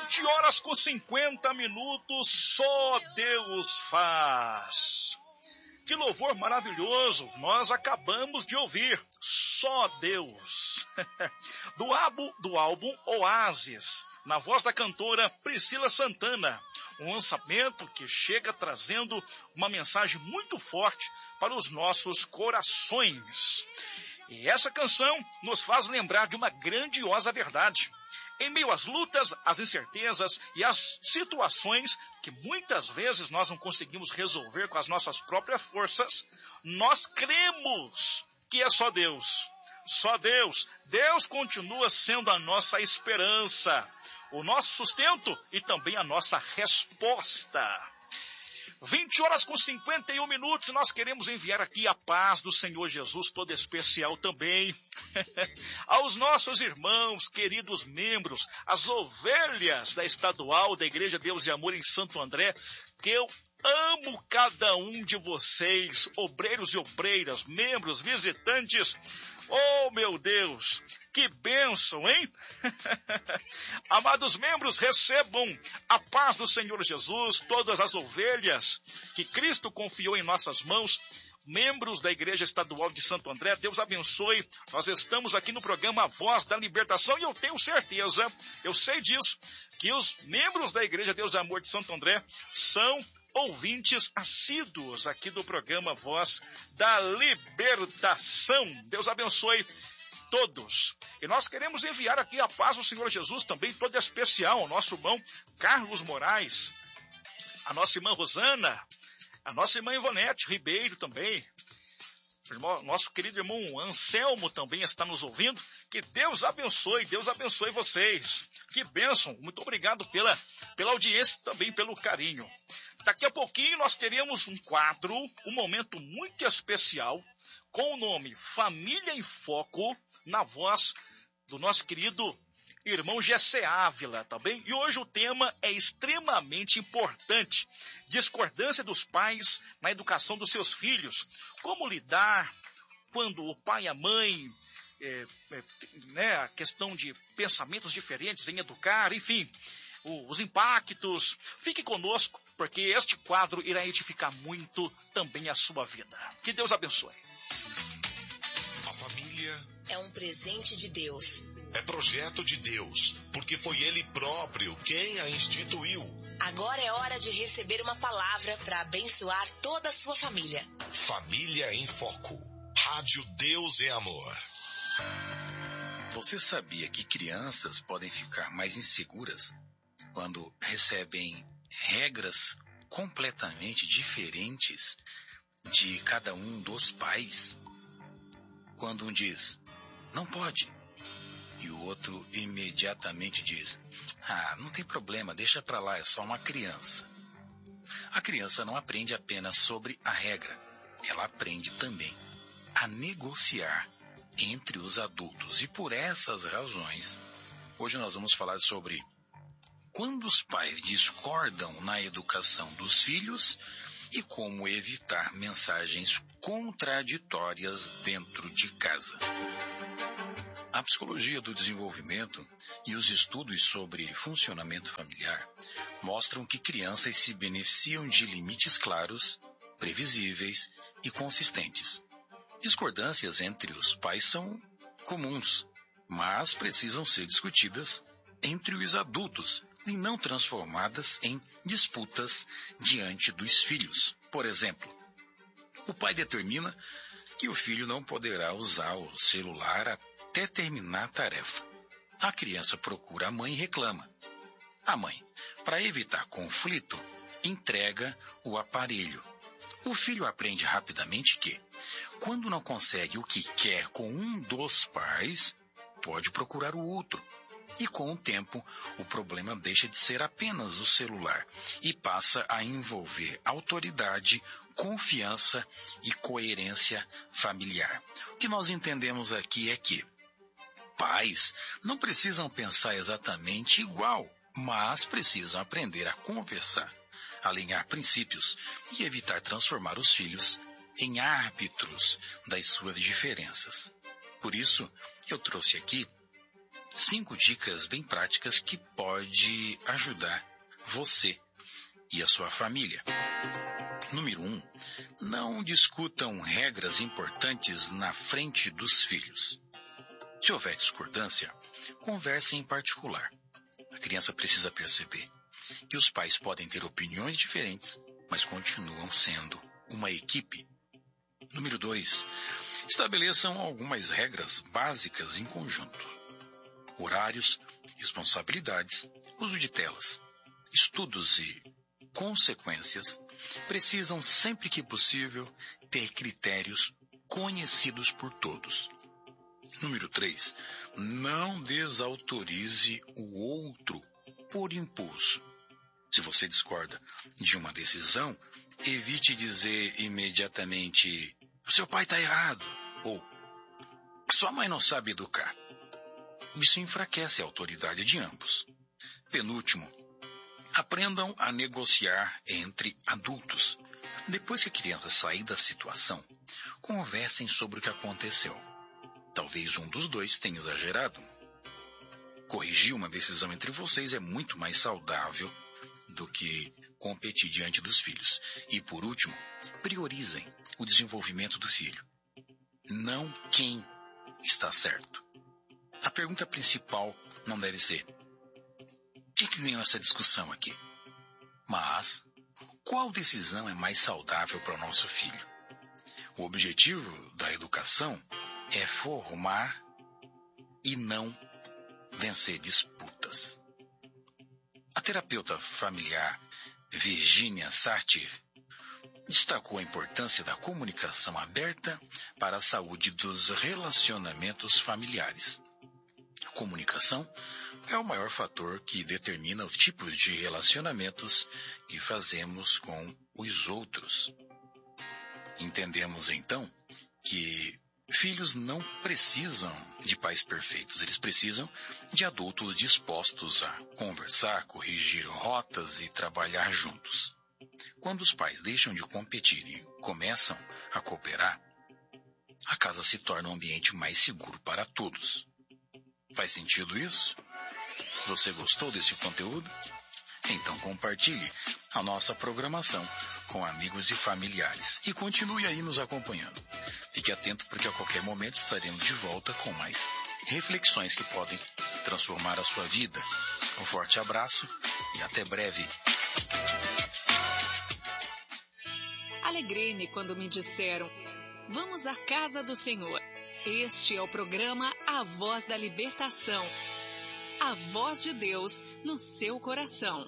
20h50, só Deus faz. Que louvor maravilhoso nós acabamos de ouvir, só Deus. Do álbum Oásis, na voz da cantora Priscila Santana. Um lançamento que chega trazendo uma mensagem muito forte para os nossos corações. E essa canção nos faz lembrar de uma grandiosa verdade. Em meio às lutas, às incertezas e às situações que muitas vezes nós não conseguimos resolver com as nossas próprias forças, nós cremos que é só Deus. Só Deus. Deus continua sendo a nossa esperança, o nosso sustento e também a nossa resposta. 20h51, nós queremos enviar aqui a paz do Senhor Jesus, toda especial também, aos nossos irmãos, queridos membros, as ovelhas da estadual da Igreja Deus e Amor em Santo André, que eu amo cada um de vocês, obreiros e obreiras, membros, visitantes. Oh, meu Deus, que bênção, hein? Amados membros, recebam a paz do Senhor Jesus, todas as ovelhas que Cristo confiou em nossas mãos, membros da Igreja Estadual de Santo André, Deus abençoe. Nós estamos aqui no programa Voz da Libertação e eu tenho certeza, eu sei disso, que os membros da Igreja Deus e Amor de Santo André são ouvintes assíduos aqui do programa Voz da Libertação. Deus abençoe todos. E nós queremos enviar aqui a paz do Senhor Jesus também, toda especial, ao nosso irmão Carlos Moraes, a nossa irmã Rosana, a nossa irmã Ivonete Ribeiro também, nosso querido irmão Anselmo também está nos ouvindo. Que Deus abençoe vocês. Que bênção, muito obrigado pela audiência, também pelo carinho. Daqui a pouquinho nós teremos um quadro, um momento muito especial, com o nome Família em Foco, na voz do nosso querido irmão Gessé Ávila, tá bem? E hoje o tema é extremamente importante: discordância dos pais na educação dos seus filhos. Como lidar quando o pai e a mãe, a questão de pensamentos diferentes em educar, enfim, os impactos. Fique conosco, porque este quadro irá edificar muito também a sua vida. Que Deus abençoe. A família é um presente de Deus. É projeto de Deus, porque foi Ele próprio quem a instituiu. Agora é hora de receber uma palavra para abençoar toda a sua família. Família em Foco. Rádio Deus é Amor. Você sabia que crianças podem ficar mais inseguras quando recebem regras completamente diferentes de cada um dos pais? Quando um diz, não pode, e o outro imediatamente diz, não tem problema, deixa pra lá, é só uma criança. A criança não aprende apenas sobre a regra, ela aprende também a negociar entre os adultos. E por essas razões, hoje nós vamos falar sobre quando os pais discordam na educação dos filhos e como evitar mensagens contraditórias dentro de casa. A psicologia do desenvolvimento e os estudos sobre funcionamento familiar mostram que crianças se beneficiam de limites claros, previsíveis e consistentes. Discordâncias entre os pais são comuns, mas precisam ser discutidas entre os adultos e não transformadas em disputas diante dos filhos. Por exemplo, o pai determina que o filho não poderá usar o celular até terminar a tarefa. A criança procura a mãe e reclama. A mãe, para evitar conflito, entrega o aparelho. O filho aprende rapidamente que, quando não consegue o que quer com um dos pais, pode procurar o outro. E com o tempo, o problema deixa de ser apenas o celular e passa a envolver autoridade, confiança e coerência familiar. O que nós entendemos aqui é que pais não precisam pensar exatamente igual, mas precisam aprender a conversar, alinhar princípios e evitar transformar os filhos em árbitros das suas diferenças. Por isso, eu trouxe aqui 5 dicas bem práticas que pode ajudar você e a sua família. Número 1. Não discutam regras importantes na frente dos filhos. Se houver discordância, conversem em particular. A criança precisa perceber que os pais podem ter opiniões diferentes, mas continuam sendo uma equipe. Número 2. Estabeleçam algumas regras básicas em conjunto. Horários, responsabilidades, uso de telas, estudos e consequências precisam, sempre que possível, ter critérios conhecidos por todos. Número 3. Não desautorize o outro por impulso. Se você discorda de uma decisão, evite dizer imediatamente: "O seu pai está errado", ou "Sua mãe não sabe educar". Isso enfraquece a autoridade de ambos. Penúltimo, aprendam a negociar entre adultos. Depois que a criança sair da situação, conversem sobre o que aconteceu. Talvez um dos dois tenha exagerado. Corrigir uma decisão entre vocês é muito mais saudável do que competir diante dos filhos. E por último, priorizem o desenvolvimento do filho, não quem está certo. A pergunta principal não deve ser: quem que ganhou essa discussão aqui? Mas, qual decisão é mais saudável para o nosso filho? O objetivo da educação é formar e não vencer disputas. A terapeuta familiar Virginia Satir destacou a importância da comunicação aberta para a saúde dos relacionamentos familiares. A comunicação é o maior fator que determina os tipos de relacionamentos que fazemos com os outros. Entendemos, então, que filhos não precisam de pais perfeitos, eles precisam de adultos dispostos a conversar, corrigir rotas e trabalhar juntos. Quando os pais deixam de competir e começam a cooperar, a casa se torna um ambiente mais seguro para todos. Faz sentido isso? Você gostou desse conteúdo? Então compartilhe a nossa programação com amigos e familiares e continue aí nos acompanhando. Fique atento porque a qualquer momento estaremos de volta com mais reflexões que podem transformar a sua vida. Um forte abraço e até breve. Alegrei-me quando me disseram: "Vamos à casa do Senhor". Este é o programa A Voz da Libertação. A voz de Deus no seu coração.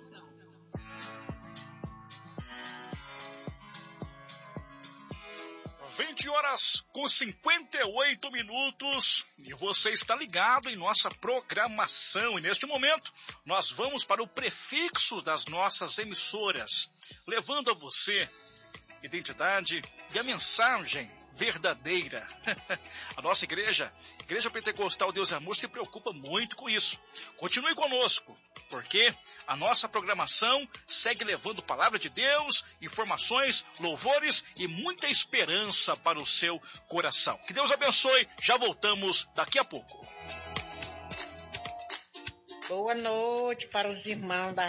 20h58 e você está ligado em nossa programação. E neste momento nós vamos para o prefixo das nossas emissoras, levando a você identidade e a mensagem verdadeira. A nossa Igreja Pentecostal Deus e Amor, se preocupa muito com isso. Continue conosco, porque a nossa programação segue levando palavra de Deus, informações, louvores e muita esperança para o seu coração. Que Deus abençoe, já voltamos daqui a pouco. Boa noite para os irmãos da